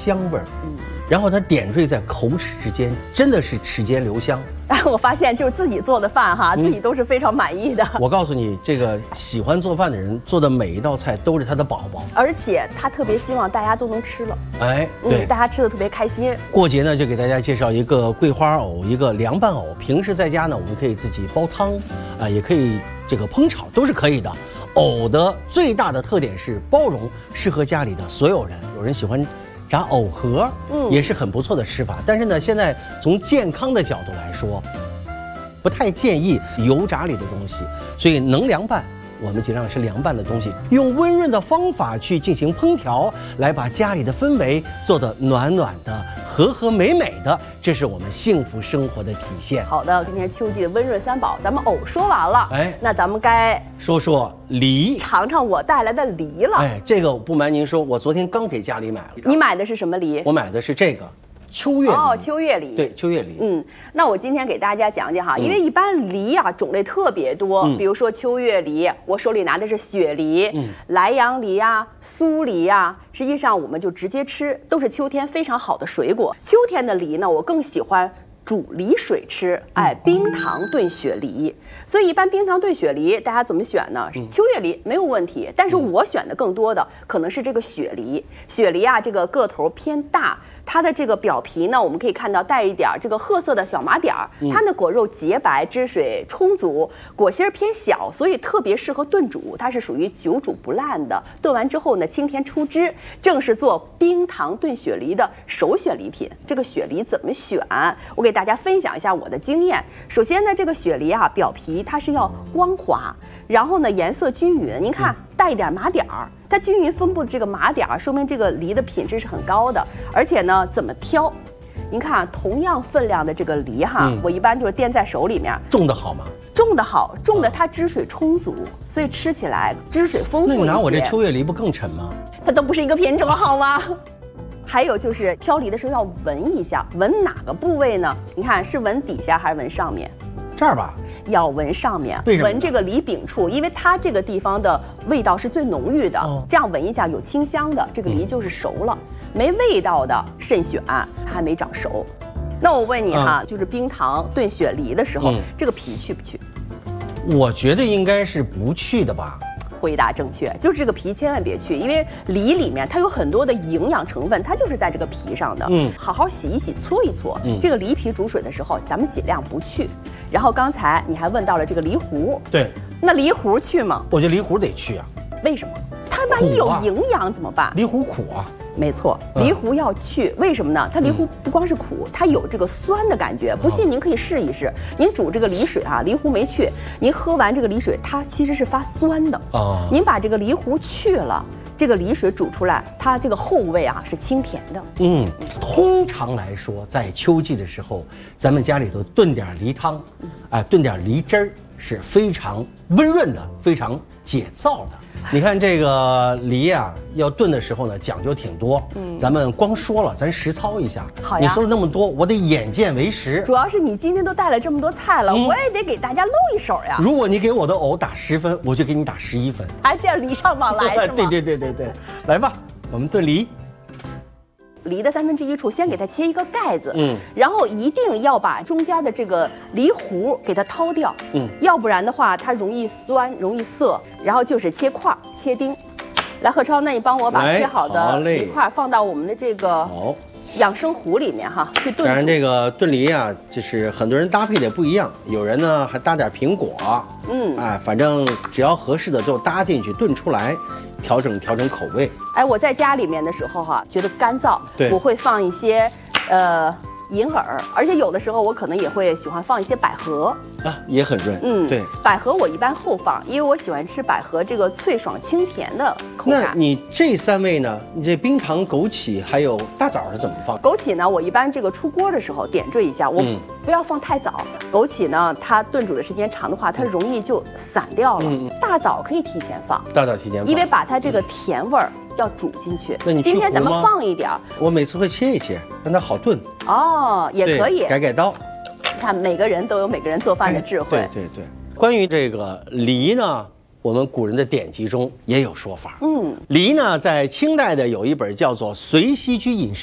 香味儿，然后它点缀在口齿之间，真的是齿间留香。 我发现就是自己做的饭哈，自己都是非常满意的。 我告诉你，这个喜欢做饭的人做的每一道菜都是他的宝宝， 而且他特别希望大家都能吃了。 哎，对， 大家吃的特别开心。 过节呢，就给大家介绍一个桂花藕，一个凉拌藕。平时在家呢，我们可以自己煲汤，也可以这个烹炒，都是可以的。藕的最大的特点是包容，适合家里的所有人。有人喜欢炸藕盒，也是很不错的吃法。但是呢，现在从健康的角度来说，不太建议油炸里的东西，所以能凉拌，我们尽量是凉拌的东西，用温润的方法去进行烹调，来把家里的氛围做得暖暖的、和和美美的，这是我们幸福生活的体现。 好的，今天秋季的温润三宝，咱们藕说完了，那咱们该说说梨， 尝尝我带来的梨了。 这个不瞒您说，我昨天刚给家里买了。 你买的是什么梨？ 我买的是这个。秋月梨秋月梨， 对，秋月梨。 那我今天给大家讲讲哈，因为一般梨啊种类特别多，比如说秋月梨，我手里拿的是雪梨、莱阳梨啊、苏梨啊，实际上我们就直接吃，都是秋天非常好的水果。秋天的梨呢，我更喜欢煮梨水吃，冰糖炖雪梨。所以一般冰糖炖雪梨大家怎么选呢？秋月梨没有问题，但是我选的更多的可能是这个雪梨。雪梨啊，这个个头偏大，它的这个表皮呢，我们可以看到带一点这个褐色的小麻点儿，它的果肉洁白，汁水充足，果心偏小，所以特别适合炖煮。它是属于久煮不烂的，炖完之后呢，清甜出汁，正是做冰糖炖雪梨的首选礼品。这个雪梨怎么选？我给大家分享一下我的经验。首先呢，这个雪梨啊，表皮它是要光滑，然后呢颜色均匀。您看带一点麻点儿，它均匀分布的这个麻点儿，说明这个梨的品质是很高的。而且呢，怎么挑？您看同样分量的这个梨哈，我一般就是掂在手里面。 种的好吗？ 种的好，种的它汁水充足，所以吃起来汁水丰富一些。 那你拿我这秋月梨不更沉吗？ 它都不是一个品种，好吗？还有就是挑梨的时候要闻一下，闻哪个部位呢？你看是闻底下还是闻上面？ 这儿吧， 要闻上面， 为什么？ 闻这个梨柄处，因为它这个地方的味道是最浓郁的。这样闻一下有清香的，这个梨就是熟了；没味道的慎选，还没长熟。那我问你哈，就是冰糖炖雪梨的时候，这个皮去不去？ 我觉得应该是不去的吧。 回答正确，就是这个皮千万别去，因为梨里面它有很多的营养成分，它就是在这个皮上的。好好洗一洗，搓一搓。这个梨皮煮水的时候，咱们尽量不去。然后刚才你还问到了这个梨核， 对， 那梨核去吗？ 我觉得梨核得去啊。 为什么？它万一有营养怎么办？ 梨核苦啊。 没错，梨核要去，为什么呢？它梨核不光是苦，它有这个酸的感觉。不信您可以试一试，您煮这个梨水啊，梨核没去，您喝完这个梨水，它其实是发酸的。您把这个梨核去了，这个梨水煮出来，它这个后味啊是清甜的。 通常来说，在秋季的时候，咱们家里头炖点梨汤，炖点梨汁儿是非常温润的，非常解燥的。你看这个梨啊，要炖的时候呢，讲究挺多。咱们光说了，咱实操一下。 好呀。 你说了那么多，我得眼见为实。 主要是你今天都带了这么多菜了，我也得给大家露一手呀。 如果你给我的藕打10分，我就给你打11分。 这样礼尚往来是吗？ 对，来吧，我们炖梨。 梨的1/3处先给它切一个盖子，然后一定要把中间的这个梨核给它掏掉，要不然的话它容易酸容易涩。然后就是切块切丁。来，贺超，那你帮我把切好的梨块放到我们的这个养生壶里面哈，去炖煮。 当然，这个炖梨啊，就是很多人搭配的不一样，有人呢还搭点苹果，反正只要合适的就搭进去炖出来，调整口味。 我在家里面的时候哈，觉得干燥，我会放一些银耳，而且有的时候我可能也会喜欢放一些百合也很润。对， 百合我一般后放，因为我喜欢吃百合这个脆爽清甜的口感。 那你这3味呢？你这冰糖、枸杞还有大枣是怎么放？ 枸杞呢，我一般这个出锅的时候点缀一下，我不要放太早。枸杞呢，它炖煮的时间长的话，它容易就散掉了。大枣可以提前放，因为把它这个甜味儿要煮进去。 那你今天咱们放一点， 我每次会切一切，让它好炖。 也可以改刀。 你看，每个人都有每个人做饭的智慧。 对。关于这个梨呢，我们古人的典籍中也有说法。梨呢，在清代的有一本叫做《随溪居饮食》